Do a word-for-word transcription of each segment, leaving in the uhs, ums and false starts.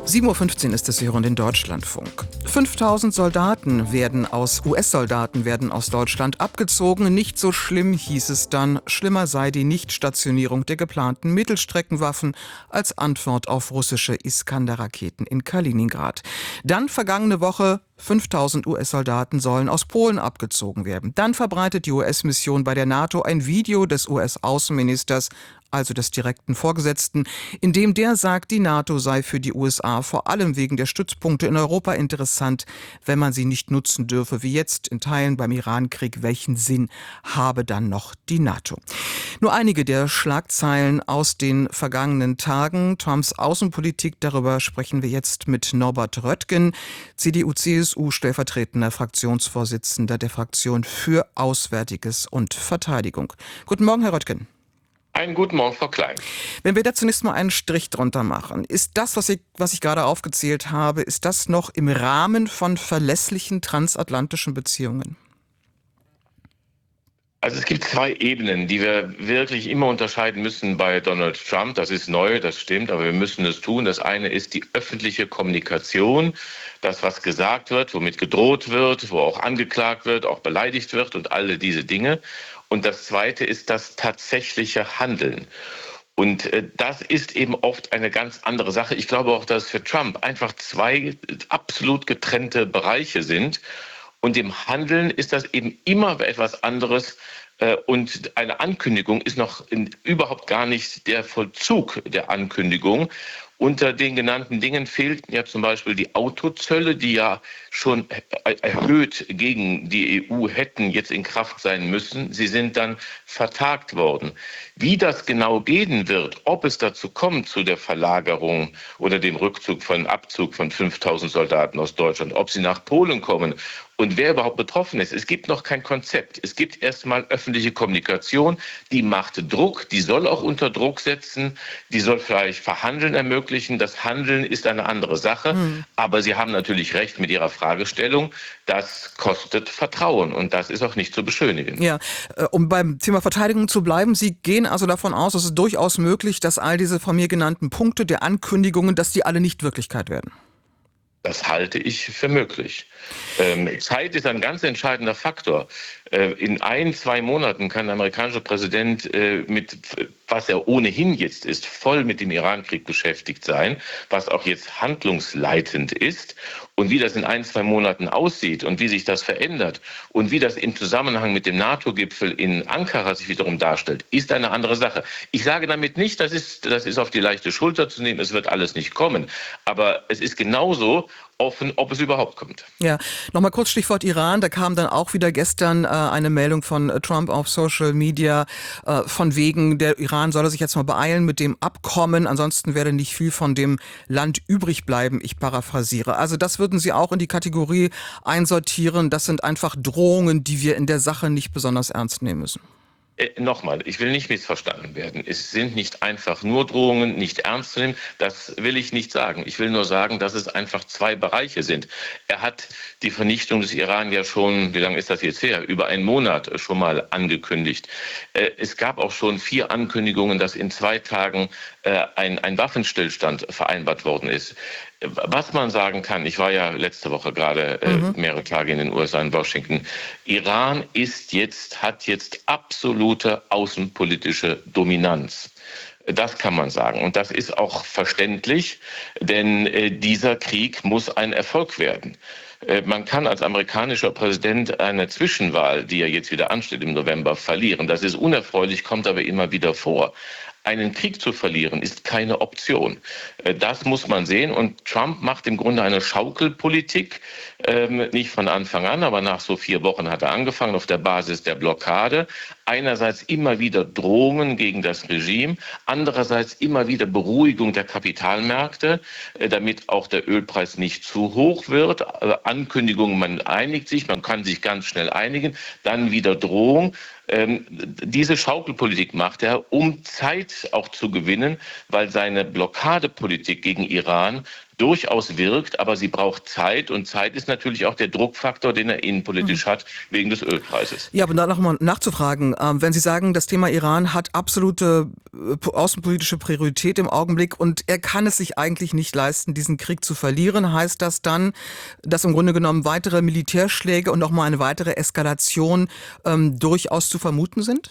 sieben Uhr fünfzehn ist es, Sie hören den Deutschlandfunk. fünftausend Soldaten werden aus, U S-Soldaten werden aus Deutschland abgezogen. Nicht so schlimm, hieß es dann. Schlimmer sei die Nichtstationierung der geplanten Mittelstreckenwaffen als Antwort auf russische Iskander-Raketen in Kaliningrad. Dann vergangene Woche: fünftausend U S-Soldaten sollen aus Polen abgezogen werden. Dann verbreitet die U S-Mission bei der NATO ein Video des U S-Außenministers, also des direkten Vorgesetzten, in dem der sagt, die NATO sei für die U S A vor allem wegen der Stützpunkte in Europa interessant, wenn man sie nicht nutzen dürfe, wie jetzt in Teilen beim Irankrieg. Welchen Sinn habe dann noch die NATO? Nur einige der Schlagzeilen aus den vergangenen Tagen. Trumps Außenpolitik, darüber sprechen wir jetzt mit Norbert Röttgen, C D U C S U stellvertretender Fraktionsvorsitzender der Fraktion für Auswärtiges und Verteidigung. Guten Morgen, Herr Röttgen. Einen guten Morgen, Frau Klein. Wenn wir da zunächst mal einen Strich drunter machen, ist das, was ich, was ich gerade aufgezählt habe, ist das noch im Rahmen von verlässlichen transatlantischen Beziehungen? Also es gibt zwei Ebenen, die wir wirklich immer unterscheiden müssen bei Donald Trump. Das ist neu, das stimmt, aber wir müssen es tun. Das eine ist die öffentliche Kommunikation, das, was gesagt wird, womit gedroht wird, wo auch angeklagt wird, auch beleidigt wird und alle diese Dinge. Und das Zweite ist das tatsächliche Handeln. Und äh, das ist eben oft eine ganz andere Sache. Ich glaube auch, dass für Trump einfach zwei absolut getrennte Bereiche sind. Und im Handeln ist das eben immer etwas anderes. Äh, und eine Ankündigung ist noch in, überhaupt gar nicht der Vollzug der Ankündigung. Unter den genannten Dingen fehlten ja zum Beispiel die Autozölle, die ja schon erhöht gegen die E U hätten jetzt in Kraft sein müssen. Sie sind dann vertagt worden. Wie das genau gehen wird, ob es dazu kommt zu der Verlagerung oder dem Rückzug von Abzug von fünftausend Soldaten aus Deutschland, ob sie nach Polen kommen und wer überhaupt betroffen ist. Es gibt noch kein Konzept. Es gibt erstmal öffentliche Kommunikation, die macht Druck, die soll auch unter Druck setzen, die soll vielleicht Verhandeln ermöglichen. Das Handeln ist eine andere Sache, hm. aber Sie haben natürlich recht mit Ihrer Fragestellung. Das kostet Vertrauen und das ist auch nicht zu beschönigen. Ja, um beim Thema Verteidigung zu bleiben, Sie gehen also davon aus, es ist durchaus möglich, dass all diese von mir genannten Punkte der Ankündigungen, dass die alle nicht Wirklichkeit werden. Das halte ich für möglich. Ähm, Zeit ist ein ganz entscheidender Faktor. Äh, in ein, zwei Monaten kann der amerikanische Präsident äh, mit, was er ohnehin jetzt ist, voll mit dem Irankrieg beschäftigt sein, was auch jetzt handlungsleitend ist. Und wie das in ein, zwei Monaten aussieht und wie sich das verändert und wie das im Zusammenhang mit dem NATO-Gipfel in Ankara sich wiederum darstellt, ist eine andere Sache. Ich sage damit nicht, das ist, das ist auf die leichte Schulter zu nehmen, es wird alles nicht kommen. Aber es ist genauso offen, ob es überhaupt kommt. Ja, nochmal kurz Stichwort Iran. Da kam dann auch wieder gestern äh, eine Meldung von äh, Trump auf Social Media, äh, von wegen, der Iran solle sich jetzt mal beeilen mit dem Abkommen, ansonsten werde nicht viel von dem Land übrig bleiben. Ich paraphrasiere. Also das würden Sie auch in die Kategorie einsortieren. Das sind einfach Drohungen, die wir in der Sache nicht besonders ernst nehmen müssen. Äh, nochmal, ich will nicht missverstanden werden. Es sind nicht einfach nur Drohungen, nicht ernst zu nehmen. Das will ich nicht sagen. Ich will nur sagen, dass es einfach zwei Bereiche sind. Er hat die Vernichtung des Iran ja schon, wie lange ist das jetzt her? Über einen Monat schon mal angekündigt. Äh, es gab auch schon vier Ankündigungen, dass in zwei Tagen äh, ein, ein Waffenstillstand vereinbart worden ist. Was man sagen kann, ich war ja letzte Woche gerade äh, mhm. mehrere Tage in den U S A, in Washington. Iran ist jetzt, hat jetzt absolute außenpolitische Dominanz. Das kann man sagen. Und das ist auch verständlich, denn äh, dieser Krieg muss ein Erfolg werden. Äh, man kann als amerikanischer Präsident eine Zwischenwahl, die ja jetzt wieder ansteht im November, verlieren. Das ist unerfreulich, kommt aber immer wieder vor. Einen Krieg zu verlieren, ist keine Option. Das muss man sehen. Und Trump macht im Grunde eine Schaukelpolitik, ähm, nicht von Anfang an, aber nach so vier Wochen hat er angefangen auf der Basis der Blockade. Einerseits immer wieder Drohungen gegen das Regime, andererseits immer wieder Beruhigung der Kapitalmärkte, äh, damit auch der Ölpreis nicht zu hoch wird. Äh, Ankündigungen, man einigt sich, man kann sich ganz schnell einigen, dann wieder Drohung. Ähm, diese Schaukelpolitik macht er, um Zeit auch zu gewinnen, weil seine Blockadepolitik gegen Iran durchaus wirkt, aber sie braucht Zeit und Zeit ist natürlich auch der Druckfaktor, den er innenpolitisch mhm. hat, wegen des Ölpreises. Ja, aber da noch mal nachzufragen, ähm, wenn Sie sagen, das Thema Iran hat absolute äh, außenpolitische Priorität im Augenblick und er kann es sich eigentlich nicht leisten, diesen Krieg zu verlieren, heißt das dann, dass im Grunde genommen weitere Militärschläge und auch mal eine weitere Eskalation ähm, durchaus zu vermuten sind?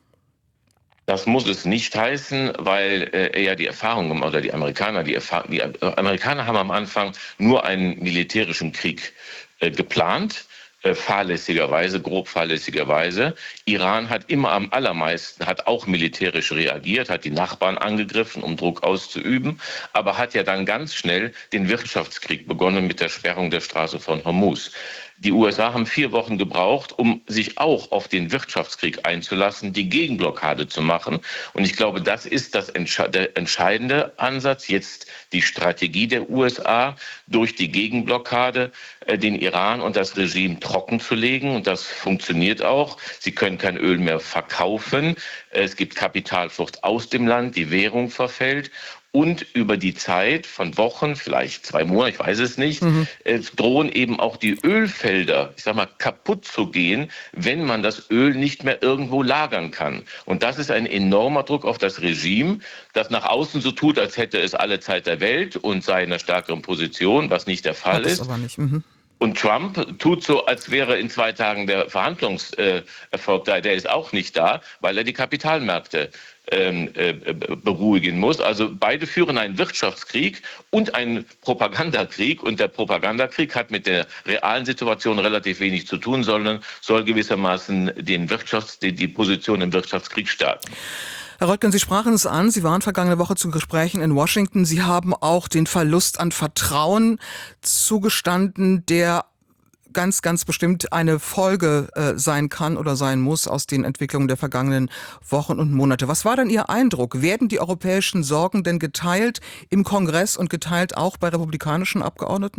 Das muss es nicht heißen, weil äh, er ja die Erfahrung oder die Amerikaner, die, Erfahr- die Amerikaner haben am Anfang nur einen militärischen Krieg äh, geplant. Fahrlässigerweise, grob fahrlässigerweise. Iran hat immer am allermeisten, hat auch militärisch reagiert, hat die Nachbarn angegriffen, um Druck auszuüben, aber hat ja dann ganz schnell den Wirtschaftskrieg begonnen mit der Sperrung der Straße von Hormuz. Die U S A haben vier Wochen gebraucht, um sich auch auf den Wirtschaftskrieg einzulassen, die Gegenblockade zu machen. Und ich glaube, das ist das Entsche- der entscheidende Ansatz, jetzt die Strategie der U S A, durch die Gegenblockade äh, den Iran und das Regime trocken zu legen. Und das funktioniert auch. Sie können kein Öl mehr verkaufen. Es gibt Kapitalflucht aus dem Land, die Währung verfällt. Und über die Zeit von Wochen, vielleicht zwei Monate, ich weiß es nicht, mhm. äh, drohen eben auch die Ölfelder, ich sag mal, kaputt zu gehen, wenn man das Öl nicht mehr irgendwo lagern kann. Und das ist ein enormer Druck auf das Regime, das nach außen so tut, als hätte es alle Zeit der Welt und sei in einer stärkeren Position, was nicht der Fall Hat ist. es aber nicht. Mhm. Und Trump tut so, als wäre in zwei Tagen der Verhandlungserfolg da. Der ist auch nicht da, weil er die Kapitalmärkte ähm, äh, beruhigen muss. Also beide führen einen Wirtschaftskrieg und einen Propagandakrieg. Und der Propagandakrieg hat mit der realen Situation relativ wenig zu tun, sondern soll gewissermaßen den Wirtschafts-, die, die Position im Wirtschaftskrieg stärken. Herr Reutgen, Sie sprachen es an, Sie waren vergangene Woche zu Gesprächen in Washington. Sie haben auch den Verlust an Vertrauen zugestanden, der ganz, ganz bestimmt eine Folge äh, sein kann oder sein muss aus den Entwicklungen der vergangenen Wochen und Monate. Was war denn Ihr Eindruck? Werden die europäischen Sorgen denn geteilt im Kongress und geteilt auch bei republikanischen Abgeordneten?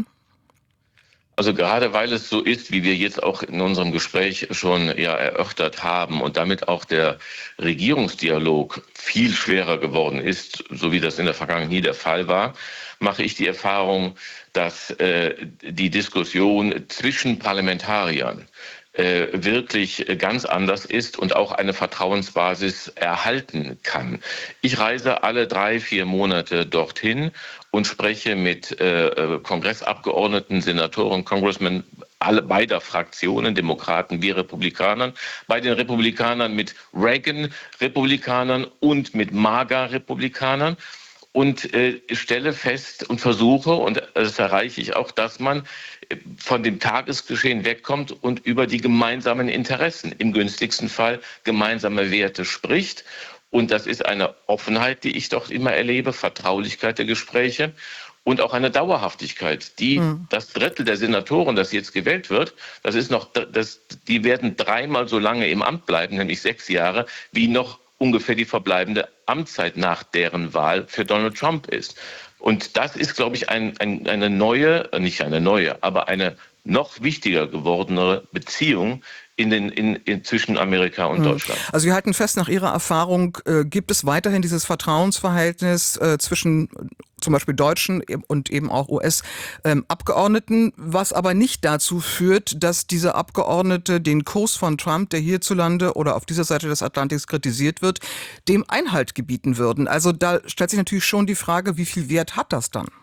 Also gerade weil es so ist, wie wir jetzt auch in unserem Gespräch schon ja erörtert haben und damit auch der Regierungsdialog viel schwerer geworden ist, so wie das in der Vergangenheit nie der Fall war, mache ich die Erfahrung, dass äh, die Diskussion zwischen Parlamentariern äh, wirklich ganz anders ist und auch eine Vertrauensbasis erhalten kann. Ich reise alle drei, vier Monate dorthin und spreche mit äh, Kongressabgeordneten, Senatoren, Congressmen, alle beider Fraktionen, Demokraten wie Republikanern, bei den Republikanern mit Reagan-Republikanern und mit MAGA-Republikanern. Und äh, stelle fest und versuche, und das erreiche ich auch, dass man von dem Tagesgeschehen wegkommt und über die gemeinsamen Interessen, im günstigsten Fall gemeinsame Werte spricht. Und das ist eine Offenheit, die ich doch immer erlebe, Vertraulichkeit der Gespräche und auch eine Dauerhaftigkeit. Die, hm. Das Drittel der Senatoren, das jetzt gewählt wird, das ist noch, das, die werden dreimal so lange im Amt bleiben, nämlich sechs Jahre, wie noch ungefähr die verbleibende Amtszeit nach deren Wahl für Donald Trump ist. Und das ist, glaube ich, ein, ein, eine neue, nicht eine neue, aber eine noch wichtiger gewordene Beziehung in den, in, in zwischen Amerika und Deutschland. Also wir halten fest, nach Ihrer Erfahrung äh, gibt es weiterhin dieses Vertrauensverhältnis äh, zwischen zum Beispiel Deutschen und eben auch U S-Abgeordneten, ähm, was aber nicht dazu führt, dass diese Abgeordnete den Kurs von Trump, der hierzulande oder auf dieser Seite des Atlantiks kritisiert wird, dem Einhalt gebieten würden. Also da stellt sich natürlich schon die Frage, wie viel Wert hat das dann?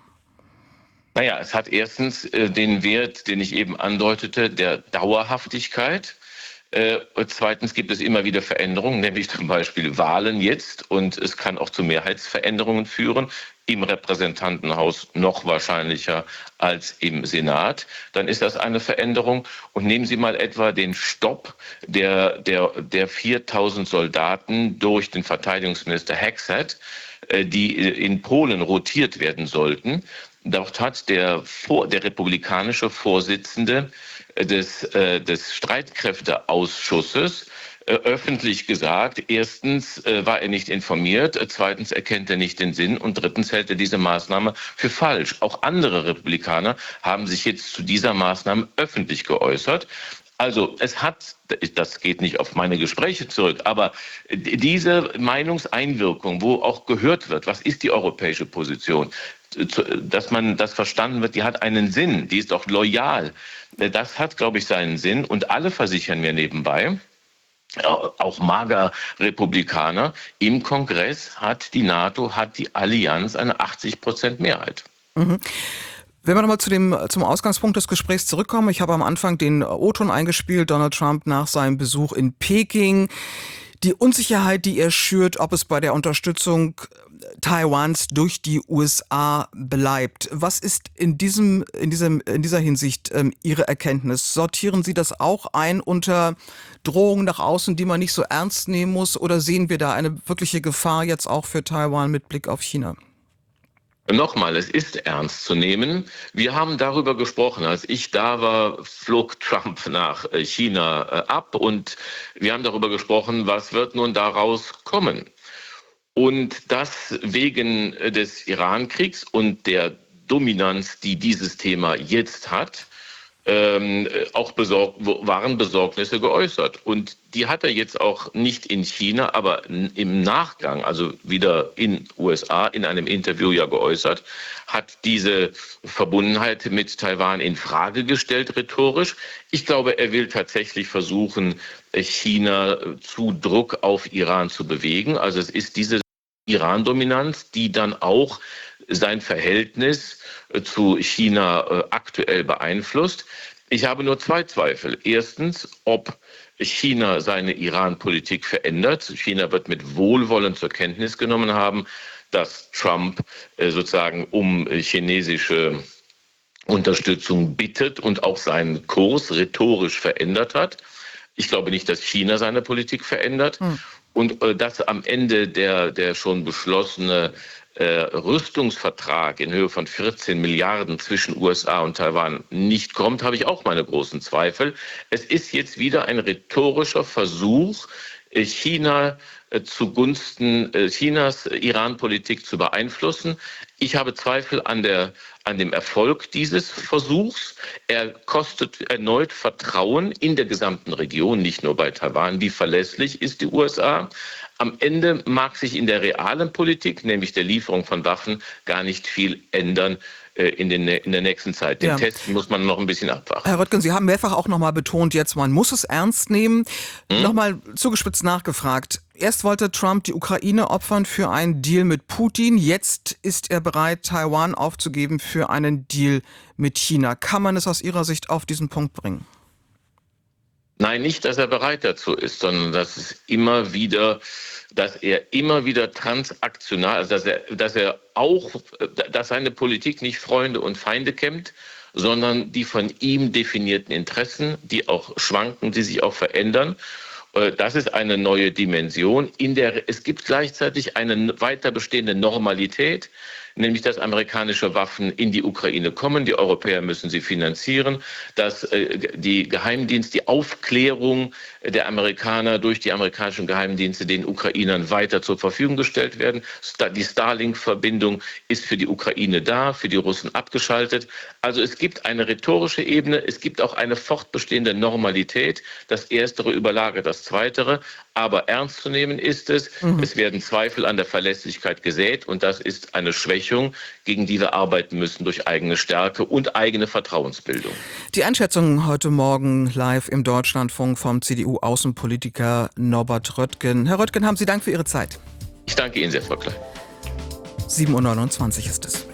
Naja, es hat erstens äh, den Wert, den ich eben andeutete, der Dauerhaftigkeit. Äh, zweitens gibt es immer wieder Veränderungen, nämlich zum Beispiel Wahlen jetzt. Und es kann auch zu Mehrheitsveränderungen führen, im Repräsentantenhaus noch wahrscheinlicher als im Senat. Dann ist das eine Veränderung. Und nehmen Sie mal etwa den Stopp der, der, der viertausend Soldaten durch den Verteidigungsminister Hexet, äh, die in Polen rotiert werden sollten. Dort hat der, Vor-, der republikanische Vorsitzende des, äh, des Streitkräfteausschusses äh, öffentlich gesagt, erstens äh, war er nicht informiert, äh, zweitens erkennt er nicht den Sinn und drittens hält er diese Maßnahme für falsch. Auch andere Republikaner haben sich jetzt zu dieser Maßnahme öffentlich geäußert. Also es hat, das geht nicht auf meine Gespräche zurück, aber diese Meinungseinwirkung, wo auch gehört wird, was ist die europäische Position, dass man das verstanden wird, die hat einen Sinn, die ist auch loyal. Das hat, glaube ich, seinen Sinn. Und alle versichern mir nebenbei, auch Mager-Republikaner, im Kongress hat die NATO, hat die Allianz eine achtzig Prozent Mehrheit. Mhm. Wenn wir nochmal zu dem, zum Ausgangspunkt des Gesprächs zurückkommen, ich habe am Anfang den O-Ton eingespielt, Donald Trump nach seinem Besuch in Peking. Die Unsicherheit, die er schürt, ob es bei der Unterstützung Taiwans durch die U S A bleibt. Was ist in diesem, in diesem, in dieser Hinsicht ähm, Ihre Erkenntnis? Sortieren Sie das auch ein unter Drohungen nach außen, die man nicht so ernst nehmen muss? Oder sehen wir da eine wirkliche Gefahr jetzt auch für Taiwan mit Blick auf China? Nochmal, es ist ernst zu nehmen. Wir haben darüber gesprochen. Als ich da war, flog Trump nach China ab und wir haben darüber gesprochen, was wird nun daraus kommen. Und das wegen des Iran-Kriegs und der Dominanz, die dieses Thema jetzt hat, ähm, auch besorg- waren Besorgnisse geäußert. Und die hat er jetzt auch nicht in China, aber im Nachgang, also wieder in U S A, in einem Interview ja geäußert, hat diese Verbundenheit mit Taiwan in Frage gestellt, rhetorisch. Ich glaube, er will tatsächlich versuchen, China zu Druck auf Iran zu bewegen. Also es ist diese Iran-Dominanz, die dann auch sein Verhältnis zu China aktuell beeinflusst. Ich habe nur zwei Zweifel. Erstens, ob China seine Iran-Politik verändert. China wird mit Wohlwollen zur Kenntnis genommen haben, dass Trump sozusagen um chinesische Unterstützung bittet und auch seinen Kurs rhetorisch verändert hat. Ich glaube nicht, dass China seine Politik verändert. Hm. Und äh, dass am Ende der, der schon beschlossene äh, Rüstungsvertrag in Höhe von vierzehn Milliarden zwischen U S A und Taiwan nicht kommt, habe ich auch meine großen Zweifel. Es ist jetzt wieder ein rhetorischer Versuch, China äh, zugunsten äh, Chinas Iran-Politik zu beeinflussen. Ich habe Zweifel an, der, an dem Erfolg dieses Versuchs. Er kostet erneut Vertrauen in der gesamten Region, nicht nur bei Taiwan. Wie verlässlich ist die U S A? Am Ende mag sich in der realen Politik, nämlich der Lieferung von Waffen, gar nicht viel ändern in, den, in der nächsten Zeit. Den ja. Test muss man noch ein bisschen abwarten. Herr Röttgen, Sie haben mehrfach auch noch mal betont, jetzt man muss es ernst nehmen. Hm? Noch mal zugespitzt nachgefragt. Erst wollte Trump die Ukraine opfern für einen Deal mit Putin. Jetzt ist er bereit, Taiwan aufzugeben für einen Deal mit China. Kann man es aus Ihrer Sicht auf diesen Punkt bringen? Nein, nicht, dass er bereit dazu ist, sondern dass es immer wieder, dass er immer wieder transaktional, also dass er, dass er auch, dass seine Politik nicht Freunde und Feinde kennt, sondern die von ihm definierten Interessen, die auch schwanken, die sich auch verändern. Das ist eine neue Dimension. In der, es gibt gleichzeitig eine weiter bestehende Normalität, nämlich dass amerikanische Waffen in die Ukraine kommen. Die Europäer müssen sie finanzieren, dass äh, die Geheimdienste, die Aufklärung der Amerikaner durch die amerikanischen Geheimdienste den Ukrainern weiter zur Verfügung gestellt werden. Die Starlink-Verbindung ist für die Ukraine da, für die Russen abgeschaltet. Also es gibt eine rhetorische Ebene, es gibt auch eine fortbestehende Normalität. Das Erstere überlagert das Zweitere. Aber ernst zu nehmen ist es. Mhm. Es werden Zweifel an der Verlässlichkeit gesät und das ist eine Schwächung, gegen die wir arbeiten müssen durch eigene Stärke und eigene Vertrauensbildung. Die Einschätzung heute Morgen live im Deutschlandfunk vom C D U-Außenpolitiker Norbert Röttgen. Herr Röttgen, haben Sie Dank für Ihre Zeit. Ich danke Ihnen sehr, Frau Klein. sieben Uhr neunundzwanzig ist es.